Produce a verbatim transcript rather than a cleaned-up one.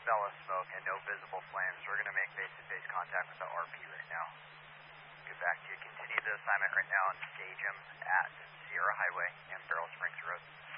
smell of smoke and no visible flames. We're going to make face-to-face contact with the R P right now. Get back to you. Continue the assignment right now and engage him at Sierra Highway and Barrel Springs Road.